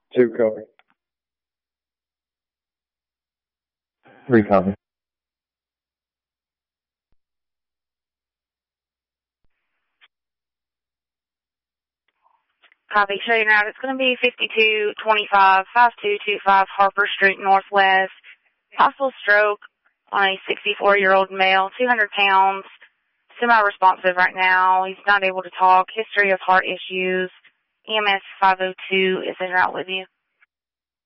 2 copy. 3 copy. Copy. Show you now. It's going to be 5225, 5225 Harper Street Northwest. Possible stroke on a 64-year-old male, 200 pounds, semi-responsive right now. He's not able to talk. History of heart issues. EMS 502 is en route with you.